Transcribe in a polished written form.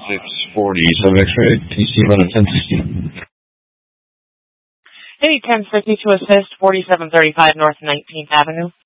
640 sub X-ray. TC about a 1060. Any 1050 to assist, 4735 North 19th Avenue.